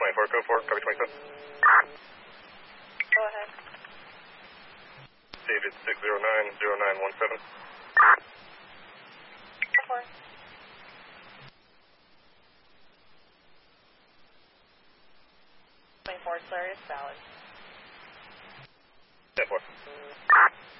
24, code 4, copy 27. Go ahead. David 6090917. 4. 24, sir, is valid. 10 4.